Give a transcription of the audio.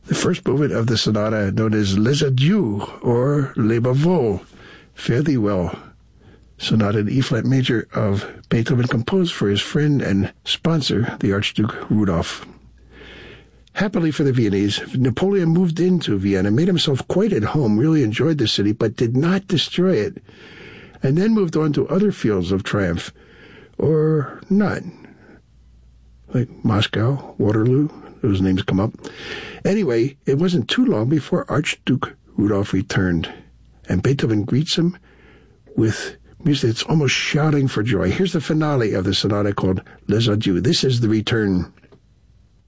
The first movement of the sonata, known as Les Adieux, or Les Bavots, Fare Thee Well, sonata in E-flat major of Beethoven, composed for his friend and sponsor, the Archduke Rudolph. Happily for the Viennese, Napoleon moved into Vienna, made himself quite at home, really enjoyed the city, but did not destroy it, and then moved on to other fields of triumph, or not, like Moscow, Waterloo. Those names come up. Anyway, it wasn't too long before Archduke Rudolph returned, and Beethoven greets him with music that's almost shouting for joy. Here's the finale of the sonata called Les Adieux. This is the return.